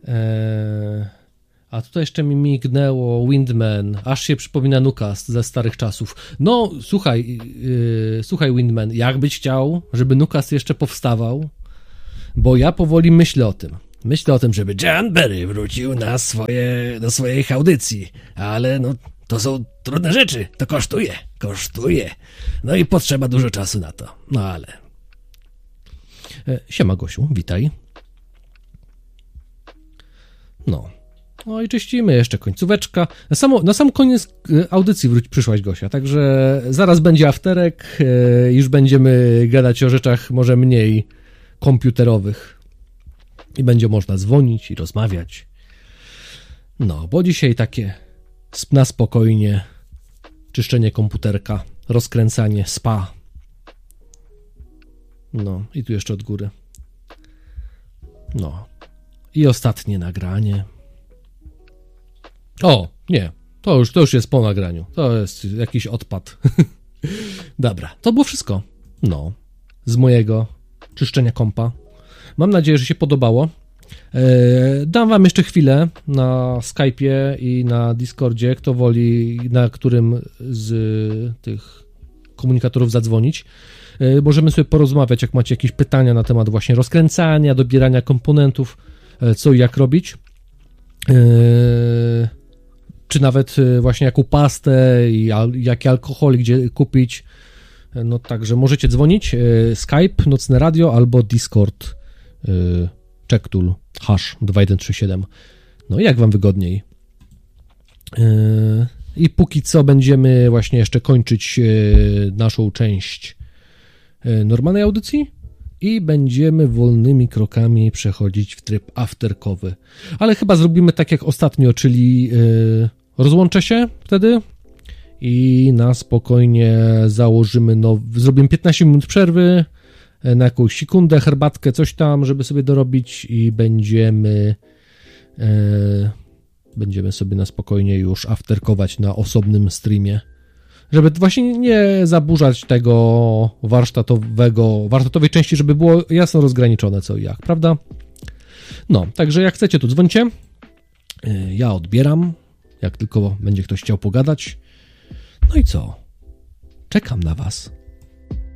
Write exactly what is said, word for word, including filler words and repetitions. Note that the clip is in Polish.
Eee, a tutaj jeszcze mi mignęło Windman, aż się przypomina Nukast ze starych czasów. No, słuchaj, yy, słuchaj Windman, jakbyś chciał, żeby Nukast jeszcze powstawał, bo ja powoli myślę o tym. Myślę o tym, żeby John Berry wrócił na swoje, do swojej audycji, ale no, to są trudne rzeczy, to kosztuje, kosztuje. No i potrzeba dużo czasu na to, no ale... E, siema Gosiu, witaj. No. No i czyścimy, jeszcze końcóweczka. Na, samo, na sam koniec audycji wróć, przyszłaś Gosia, także zaraz będzie afterek, e, już będziemy gadać o rzeczach może mniej komputerowych i będzie można dzwonić i rozmawiać. No, bo dzisiaj takie na spokojnie czyszczenie komputerka, rozkręcanie, spa. No, i tu jeszcze od góry. No. I ostatnie nagranie. O, nie. To już, to już jest po nagraniu. To jest jakiś odpad. Dobra, to było wszystko. No. Z mojego czyszczenia kompa. Mam nadzieję, że się podobało. Eee, dam wam jeszcze chwilę na Skype'ie i na Discordzie, kto woli, na którym z tych komunikatorów zadzwonić. Eee, możemy sobie porozmawiać, jak macie jakieś pytania na temat właśnie rozkręcania, dobierania komponentów, e, co i jak robić. Eee, czy nawet właśnie jaką pastę i al, jaki alkohol, gdzie kupić. No także możecie dzwonić. Eee, Skype, Nocne Radio albo Discord. Eee, Checktool, hash dwa jeden trzy siedem. No i jak wam wygodniej. Yy, I póki co będziemy właśnie jeszcze kończyć yy, naszą część yy, normalnej audycji i będziemy wolnymi krokami przechodzić w tryb afterkowy. Ale chyba zrobimy tak jak ostatnio, czyli yy, rozłączę się wtedy i na spokojnie założymy, no, zrobimy piętnaście minut przerwy, na jakąś sekundę, herbatkę, coś tam, żeby sobie dorobić i będziemy e, będziemy sobie na spokojnie już afterkować na osobnym streamie, żeby właśnie nie zaburzać tego warsztatowego, warsztatowej części, żeby było jasno rozgraniczone co i jak, prawda? No, także jak chcecie, to dzwońcie, e, ja odbieram, jak tylko będzie ktoś chciał pogadać, no i co? Czekam na was.